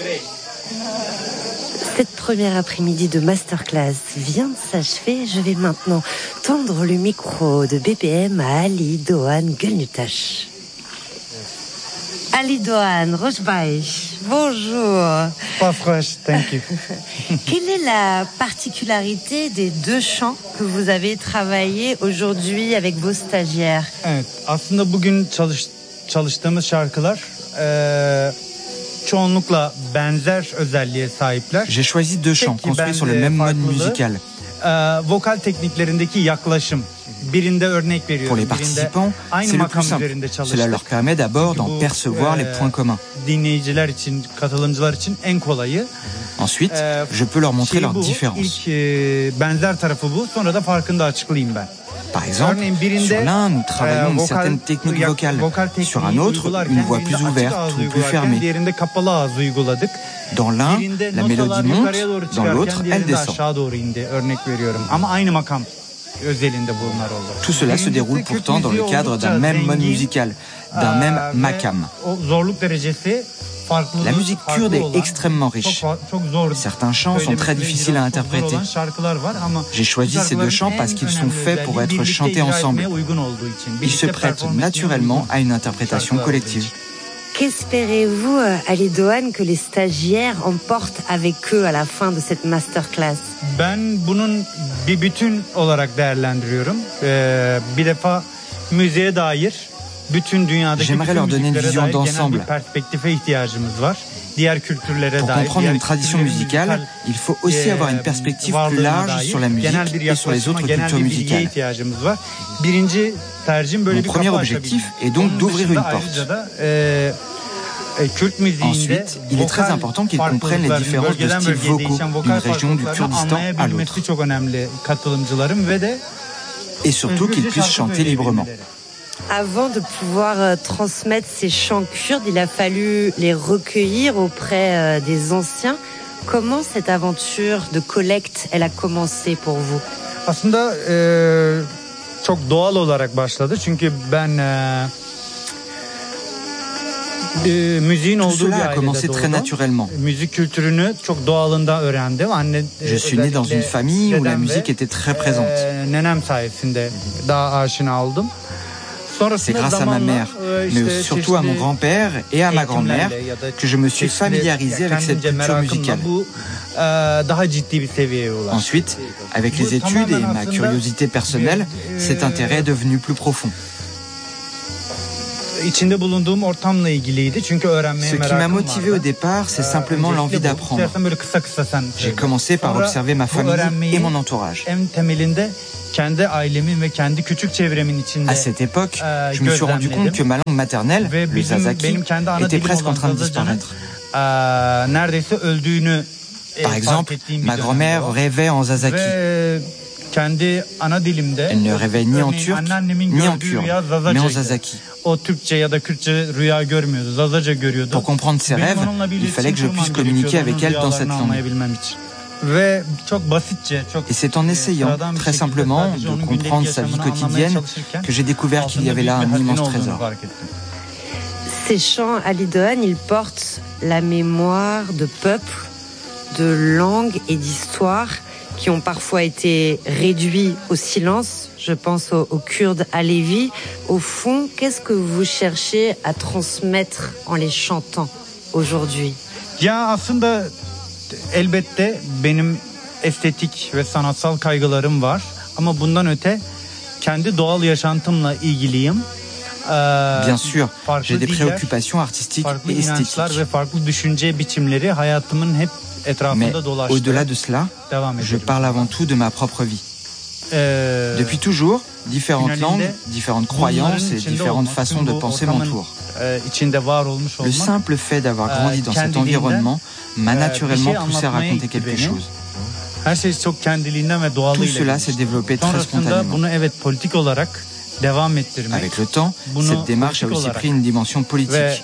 Cette première après-midi de masterclass vient de s'achever. Je vais maintenant tendre le micro de BPM à Ali Doğan Gülnutaş. Ali Doğan Rojbaş, bonjour. Thank you. Quelle est la particularité des deux chants que vous avez travaillés aujourd'hui avec vos stagiaires? Evet, aslında bugün çalıştığımız şarkılar çoğunlukla benzer özelliğe sahipler. J'ai choisi deux chants construits sur le même mode musical. Vokal tekniklerindeki yaklaşım. Birinde örnek veriyorum. Pour les participants, c'est le plus simple. Cela leur permet d'abord d'en percevoir les points communs. Dinleyiciler için, katılımcılar için en kolayı. Ensuite, je peux leur montrer leurs différences. Benzer tarafı bu. Sonra da farkını da açıklayayım ben. Par exemple, sur l'un, nous travaillons une certaine technique vocale. Sur un autre, une voix plus ouverte ou plus fermée. Dans l'un, la mélodie monte, dans l'autre, elle descend. Tout cela se déroule pourtant dans le cadre d'un même mode musical, d'un même makam. La musique kurde est extrêmement riche. Certains chants sont très difficiles à interpréter. J'ai choisi ces deux chants parce qu'ils sont faits pour être chantés ensemble. Ils se prêtent naturellement à une interprétation collective. Qu'espérez-vous, Ali Doğan, que les stagiaires emportent avec eux à la fin de cette masterclass? Ben bunun bir bütün olarak değerlendiriyorum. Bir defa müziğe dair j'aimerais leur donner une vision d'ensemble. Pour comprendre une tradition musicale, il faut aussi avoir une perspective plus large sur la musique et sur les autres cultures musicales. Mon premier objectif est donc d'ouvrir une porte. Ensuite, il est très important qu'ils comprennent les différences de styles vocaux d'une région du Kurdistan à l'autre. Et surtout qu'ils puissent chanter librement. Avant de pouvoir transmettre ces chants kurdes, il a fallu les recueillir auprès des anciens. Comment cette aventure de collecte, elle a commencé pour vous? Aslında çok doğal olarak başladı. Çünkü ben Tout cela a commencé très naturellement. Je suis né dans une famille où la musique était très présente. C'est grâce à ma mère, mais surtout à mon grand-père et à ma grand-mère que je me suis familiarisé avec cette culture musicale. Ensuite, avec les études et ma curiosité personnelle, cet intérêt est devenu plus profond. Ce qui m'a motivé au départ, c'est simplement l'envie d'apprendre. J'ai commencé par observer ma famille et mon entourage. À cette époque, je me suis rendu compte que ma langue maternelle, le zazaki, était presque en train de disparaître. Par exemple, ma grand-mère rêvait en zazaki. Elle ne rêvait ni en turc, ni en kurde, mais en zazaki. Pour comprendre ses rêves, il fallait que je puisse communiquer avec elle dans cette langue. Et c'est en essayant, très simplement, de comprendre sa vie quotidienne que j'ai découvert qu'il y avait là un immense trésor. Ces chants, Ali Doğan, ils portent la mémoire de peuples, de langues et d'histoires qui ont parfois été réduits au silence. Je pense aux Kurdes alevis. Au fond, qu'est-ce que vous cherchez à transmettre en les chantant aujourd'hui? Elbette benim estetik ve sanatsal kaygılarım var ama bundan öte kendi doğal yaşantımla ilgiliyim. Bien sûr, j'ai des préoccupations artistiques et esthétiques. Mais au-delà de cela, je parle avant tout de ma propre vie. Depuis toujours, différentes langues, différentes croyances et différentes façons de penser m'entourent. Le simple fait d'avoir grandi dans cet environnement m'a naturellement poussé à raconter quelque chose. Tout cela s'est développé très spontanément. Avec le temps, cette démarche a aussi pris une dimension politique.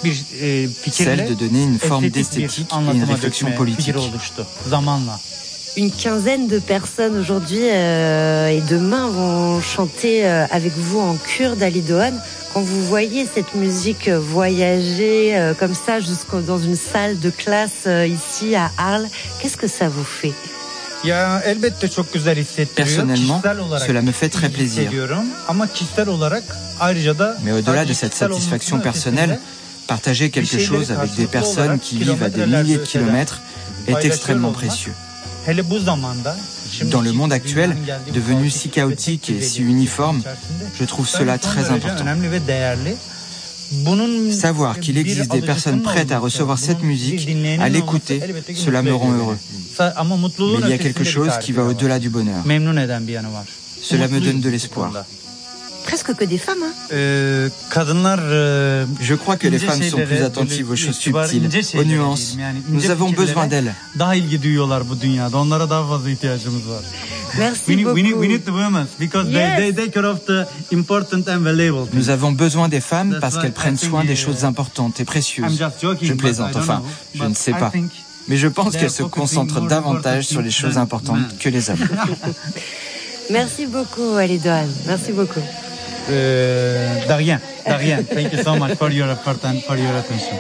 Celle de donner une forme d'esthétique et une réflexion politique. Une quinzaine de personnes aujourd'hui et demain vont chanter avec vous en kurde à Lidoane. Quand vous voyez cette musique voyager comme ça dans une salle de classe ici à Arles, qu'est-ce que ça vous fait? Personnellement, cela me fait très plaisir. Mais au-delà de cette satisfaction personnelle, partager quelque chose avec des personnes qui vivent à des milliers de kilomètres est extrêmement précieux. Dans le monde actuel, devenu si chaotique et si uniforme, je trouve cela très important. Savoir qu'il existe des personnes prêtes à recevoir cette musique, à l'écouter, cela me rend heureux. Mais il y a quelque chose qui va au-delà du bonheur. Cela me donne de l'espoir. Presque que des femmes, hein? Je crois que les femmes sont plus attentives aux choses subtiles, aux nuances. Nous avons besoin d'elles. Merci beaucoup. Nous avons besoin des femmes parce qu'elles prennent soin des choses importantes et précieuses. Je plaisante, enfin, je ne sais pas. Mais je pense qu'elles se concentrent davantage sur les choses importantes que les hommes. Merci beaucoup, Lidoane. Merci beaucoup. De rien. Thank you so much for your effort and for your attention.